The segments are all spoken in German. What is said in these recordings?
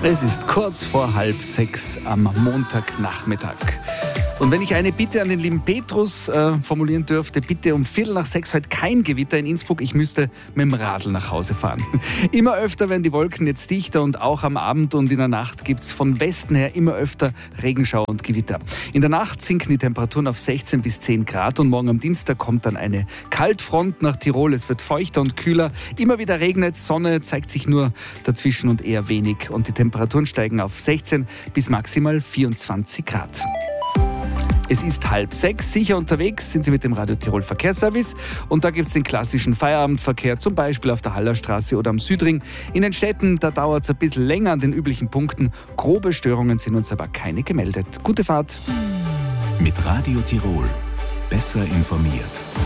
Es ist kurz vor 5:30 am Montagnachmittag. Und wenn ich eine Bitte an den lieben Petrus formulieren dürfte, bitte um 5:45 heute kein Gewitter in Innsbruck, ich müsste mit dem Radl nach Hause fahren. Immer öfter werden die Wolken jetzt dichter und auch am Abend und in der Nacht gibt es von Westen her immer öfter Regenschauer und Gewitter. In der Nacht sinken die Temperaturen auf 16 bis 10 Grad und morgen am Dienstag kommt dann eine Kaltfront nach Tirol. Es wird feuchter und kühler, immer wieder regnet, Sonne zeigt sich nur dazwischen und eher wenig und die Temperaturen steigen auf 16 bis maximal 24 Grad. Es ist 5:30, sicher unterwegs sind Sie mit dem Radio Tirol Verkehrsservice und da gibt es den klassischen Feierabendverkehr, zum Beispiel auf der Hallerstraße oder am Südring. In den Städten, da dauert es ein bisschen länger an den üblichen Punkten. Grobe Störungen sind uns aber keine gemeldet. Gute Fahrt. Mit Radio Tirol besser informiert.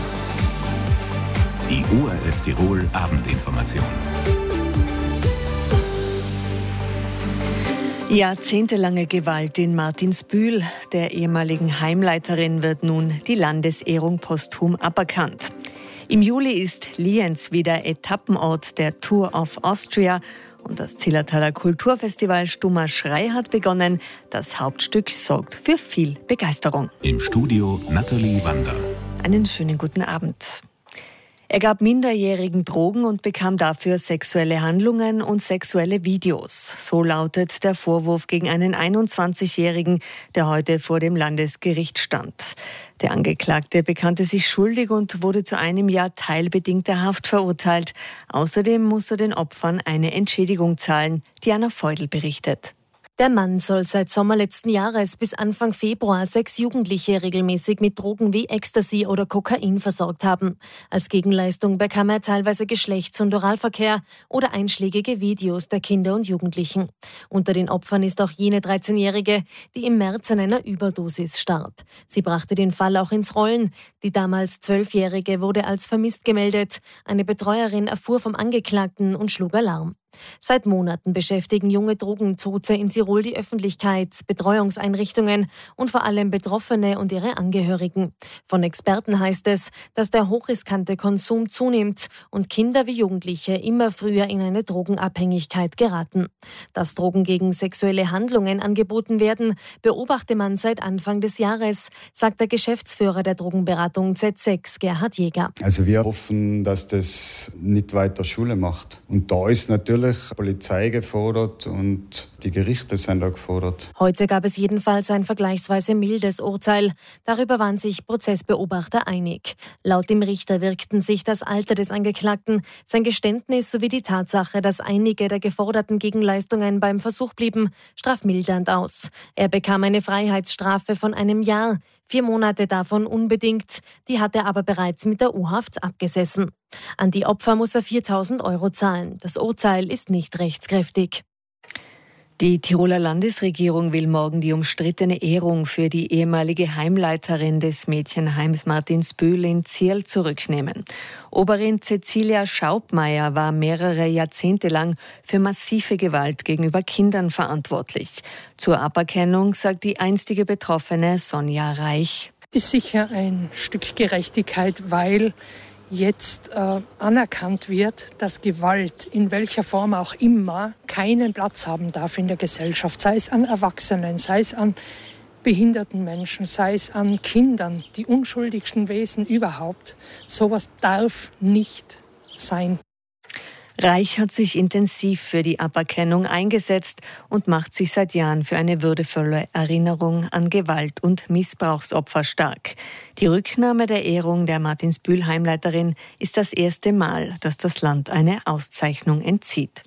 Die ORF Tirol Abendinformation. Jahrzehntelange Gewalt in Martinsbühl, der ehemaligen Heimleiterin, wird nun die Landesehrung posthum aberkannt. Im Juli ist Lienz wieder Etappenort der Tour of Austria und das Zillertaler Kulturfestival Stummer Schrei hat begonnen. Das Hauptstück sorgt für viel Begeisterung. Im Studio Nathalie Wander. Einen schönen guten Abend. Er gab Minderjährigen Drogen und bekam dafür sexuelle Handlungen und sexuelle Videos. So lautet der Vorwurf gegen einen 21-Jährigen, der heute vor dem Landesgericht stand. Der Angeklagte bekannte sich schuldig und wurde zu 1 Jahr teilbedingter Haft verurteilt. Außerdem muss er den Opfern eine Entschädigung zahlen. Diana Feudel berichtet. Der Mann soll seit Sommer letzten Jahres bis Anfang Februar 6 Jugendliche regelmäßig mit Drogen wie Ecstasy oder Kokain versorgt haben. Als Gegenleistung bekam er teilweise Geschlechts- und Oralverkehr oder einschlägige Videos der Kinder und Jugendlichen. Unter den Opfern ist auch jene 13-Jährige, die im März an einer Überdosis starb. Sie brachte den Fall auch ins Rollen. Die damals 12-Jährige wurde als vermisst gemeldet. Eine Betreuerin erfuhr vom Angeklagten und schlug Alarm. Seit Monaten beschäftigen junge Drogentote in Tirol die Öffentlichkeit, Betreuungseinrichtungen und vor allem Betroffene und ihre Angehörigen. Von Experten heißt es, dass der hochriskante Konsum zunimmt und Kinder wie Jugendliche immer früher in eine Drogenabhängigkeit geraten. Dass Drogen gegen sexuelle Handlungen angeboten werden, beobachte man seit Anfang des Jahres, sagt der Geschäftsführer der Drogenberatung Z6, Gerhard Jäger. Also wir hoffen, dass das nicht weiter Schule macht. Und da ist natürlich Polizei gefordert und die Gerichte sind da gefordert. Heute gab es jedenfalls ein vergleichsweise mildes Urteil. Darüber waren sich Prozessbeobachter einig. Laut dem Richter wirkten sich das Alter des Angeklagten, sein Geständnis sowie die Tatsache, dass einige der geforderten Gegenleistungen beim Versuch blieben, strafmildernd aus. Er bekam eine Freiheitsstrafe von 1 Jahr, 4 Monate davon unbedingt. Die hat er aber bereits mit der U-Haft abgesessen. An die Opfer muss er 4.000 € zahlen. Das Urteil ist nicht rechtskräftig. Die Tiroler Landesregierung will morgen die umstrittene Ehrung für die ehemalige Heimleiterin des Mädchenheims Martinsbühl in Zierl zurücknehmen. Oberin Cecilia Schaubmeier war mehrere Jahrzehnte lang für massive Gewalt gegenüber Kindern verantwortlich. Zur Aberkennung sagt die einstige Betroffene Sonja Reich. Ist sicher ein Stück Gerechtigkeit, weil jetzt anerkannt wird, dass Gewalt in welcher Form auch immer keinen Platz haben darf in der Gesellschaft, sei es an Erwachsenen, sei es an behinderten Menschen, sei es an Kindern, die unschuldigsten Wesen überhaupt. Sowas darf nicht sein. Reich hat sich intensiv für die Aberkennung eingesetzt und macht sich seit Jahren für eine würdevolle Erinnerung an Gewalt- und Missbrauchsopfer stark. Die Rücknahme der Ehrung der Martinsbühl-Heimleiterin ist das erste Mal, dass das Land eine Auszeichnung entzieht.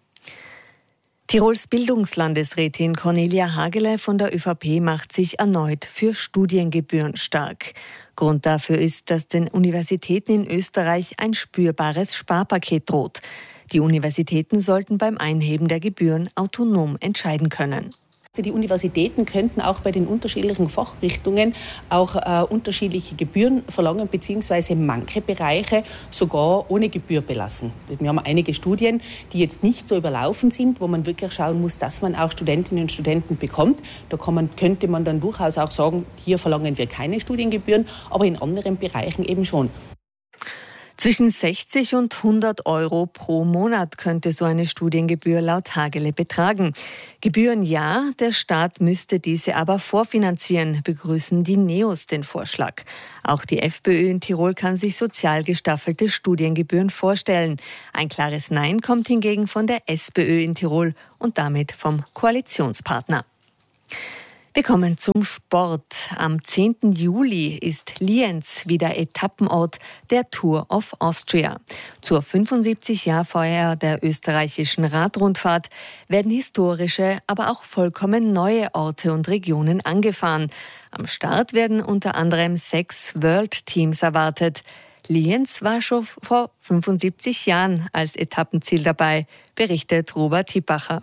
Tirols Bildungslandesrätin Cornelia Hagele von der ÖVP macht sich erneut für Studiengebühren stark. Grund dafür ist, dass den Universitäten in Österreich ein spürbares Sparpaket droht. Die Universitäten sollten beim Einheben der Gebühren autonom entscheiden können. Die Universitäten könnten auch bei den unterschiedlichen Fachrichtungen auch unterschiedliche Gebühren verlangen, beziehungsweise manche Bereiche sogar ohne Gebühr belassen. Wir haben einige Studien, die jetzt nicht so überlaufen sind, wo man wirklich schauen muss, dass man auch Studentinnen und Studenten bekommt. Da könnte man dann durchaus auch sagen, hier verlangen wir keine Studiengebühren, aber in anderen Bereichen eben schon. Zwischen 60 und 100 Euro pro Monat könnte so eine Studiengebühr laut Hagele betragen. Gebühren ja, der Staat müsste diese aber vorfinanzieren, begrüßen die NEOS den Vorschlag. Auch die FPÖ in Tirol kann sich sozial gestaffelte Studiengebühren vorstellen. Ein klares Nein kommt hingegen von der SPÖ in Tirol und damit vom Koalitionspartner. Wir kommen zum Sport. Am 10. Juli ist Lienz wieder Etappenort der Tour of Austria. Zur 75-Jahr-Feier der österreichischen Radrundfahrt werden historische, aber auch vollkommen neue Orte und Regionen angefahren. Am Start werden unter anderem 6 World-Teams erwartet. Lienz war schon vor 75 Jahren als Etappenziel dabei, berichtet Robert Hippacher.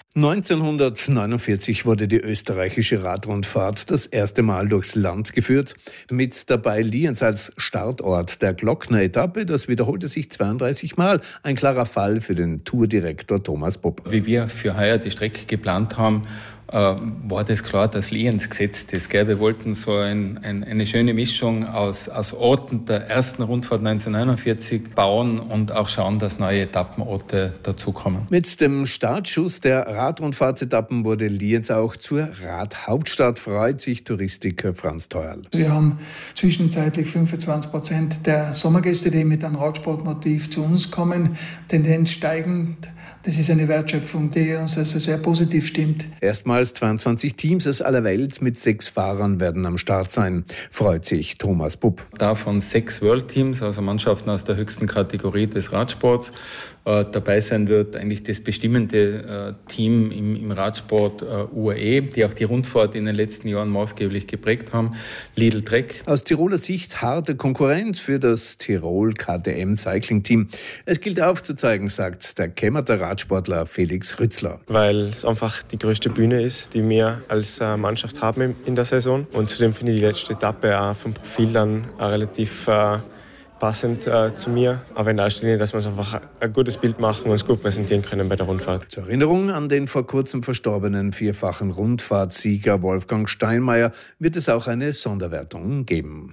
1949 wurde die österreichische Radrundfahrt das erste Mal durchs Land geführt. Mit dabei Lienz als Startort der Glockner-Etappe. Das wiederholte sich 32 Mal. Ein klarer Fall für den Tourdirektor Thomas Popp. Wie wir für heuer die Strecke geplant haben, war das klar, dass Lienz gesetzt ist. Wir wollten so eine schöne Mischung aus Orten der ersten Rundfahrt 1949 bauen und auch schauen, dass neue Etappenorte dazukommen. Mit dem Startschuss der Radrundfahrtsetappen wurde Lienz auch zur Radhauptstadt, freut sich Touristiker Franz Theuerl. Wir haben zwischenzeitlich 25% der Sommergäste, die mit einem Radsportmotiv zu uns kommen, Tendenz steigend. Das ist eine Wertschöpfung, die uns also sehr positiv stimmt. Erstmals 22 Teams aus aller Welt mit 6 Fahrern werden am Start sein, freut sich Thomas Pupp. Davon 6 World Teams, also Mannschaften aus der höchsten Kategorie des Radsports. Dabei sein wird eigentlich das bestimmende Team im Radsport UAE, die auch die Rundfahrt in den letzten Jahren maßgeblich geprägt haben, Lidl Trek. Aus Tiroler Sicht harte Konkurrenz für das Tirol KTM Cycling Team. Es gilt aufzuzeigen, sagt der Kämmerter Radsportler Felix Rützler. Weil es einfach die größte Bühne ist, die wir als Mannschaft haben in der Saison. Und zudem finde ich die letzte Etappe auch vom Profil dann relativ passend zu mir, aber in erster Linie, dass wir uns einfach ein gutes Bild machen und uns gut präsentieren können bei der Rundfahrt. Zur Erinnerung an den vor kurzem verstorbenen 4-fachen Rundfahrtsieger Wolfgang Steinmeier wird es auch eine Sonderwertung geben.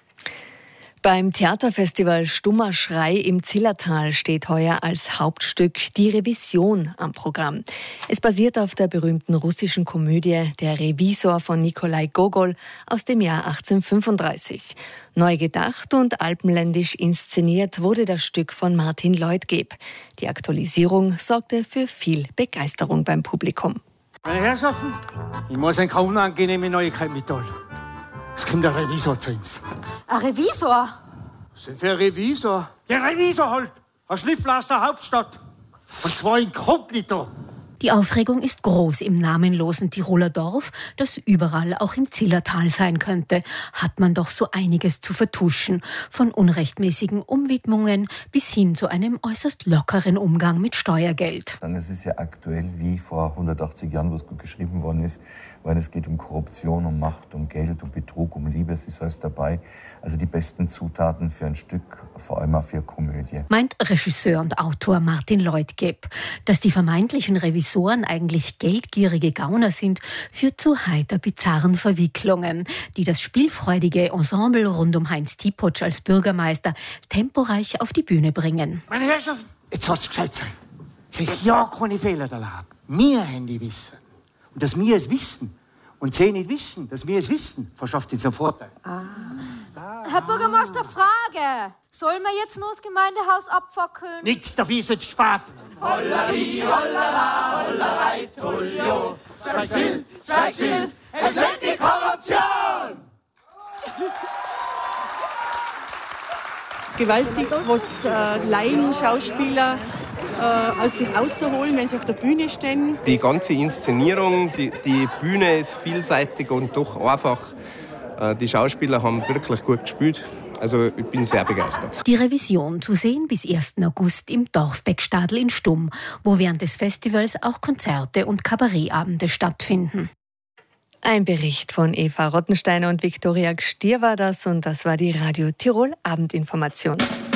Beim Theaterfestival Stummer Schrei im Zillertal steht heuer als Hauptstück Die Revision am Programm. Es basiert auf der berühmten russischen Komödie Der Revisor von Nikolai Gogol aus dem Jahr 1835. Neu gedacht und alpenländisch inszeniert wurde das Stück von Martin Leutgeb. Die Aktualisierung sorgte für viel Begeisterung beim Publikum. Meine Herrschaften, ich muss eine unangenehme Neuigkeit mitteilen. Es kommt ein Revisor zu uns. Ein Revisor? Was ist denn für ein Revisor? Der Revisor halt! Ein Schlüffler aus der Hauptstadt. Und zwar inkognito. Die Aufregung ist groß im namenlosen Tiroler Dorf, das überall auch im Zillertal sein könnte. Hat man doch so einiges zu vertuschen. Von unrechtmäßigen Umwidmungen bis hin zu einem äußerst lockeren Umgang mit Steuergeld. Es ist ja aktuell wie vor 180 Jahren, wo es gut geschrieben worden ist, weil es geht um Korruption, um Macht, um Geld, um Betrug, um Liebe, es ist alles dabei. Also die besten Zutaten für ein Stück, vor allem auch für Komödie. Meint Regisseur und Autor Martin Leutgeb. Dass die vermeintlichen Revisoren eigentlich geldgierige Gauner sind, führt zu heiter bizarren Verwicklungen, die das spielfreudige Ensemble rund um Heinz Tipotsch als Bürgermeister temporeich auf die Bühne bringen. Meine Herrschaften, jetzt soll's gescheit sein. Es sind ja keine Fehler da. Wir haben die Wissen. Und dass wir es wissen und sie nicht wissen, dass wir es wissen, verschafft uns einen Vorteil. Herr Bürgermeister, Frage. Sollen wir jetzt nur das Gemeindehaus abfackeln? Nix, dafür ist jetzt spät. Holleri, hollera, hollerei, tullio. Sei still, es wird die Korruption! Gewaltig, was Laienschauspieler aus sich auszuholen, wenn sie auf der Bühne stehen. Die ganze Inszenierung, die Bühne ist vielseitig und doch einfach. Die Schauspieler haben wirklich gut gespielt. Also ich bin sehr begeistert. Die Revision zu sehen bis 1. August im Dorfbeckstadl in Stumm, wo während des Festivals auch Konzerte und Kabarettabende stattfinden. Ein Bericht von Eva Rottensteiner und Viktoria Gstier war das und das war die Radio Tirol Abendinformation.